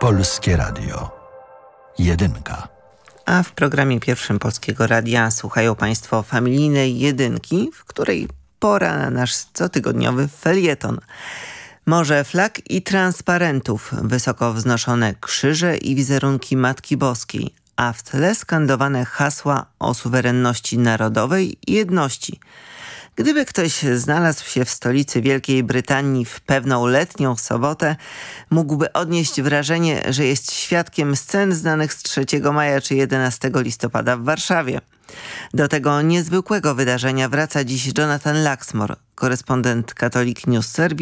Polskie Radio. Jedynka. A w programie pierwszym Polskiego Radia słuchają Państwo familijnej jedynki, w której pora na nasz cotygodniowy felieton. Morze flag i transparentów, wysoko wznoszone krzyże i wizerunki Matki Boskiej, a w tle skandowane hasła o suwerenności narodowej i jedności. Gdyby ktoś znalazł się w stolicy Wielkiej Brytanii w pewną letnią sobotę, mógłby odnieść wrażenie, że jest świadkiem scen znanych z 3 maja czy 11 listopada w Warszawie. Do tego niezwykłego wydarzenia wraca dziś Jonathan Laxmore, korespondent Catholic News Service,